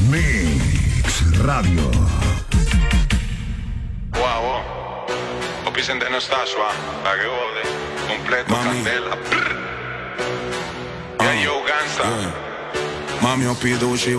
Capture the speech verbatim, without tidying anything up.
Mix Radio. Wow, wow. Opie sente Anastasio, la che ode, completo, candela. Yeah, yo, gangsta. Yeah. Mami, ho piduci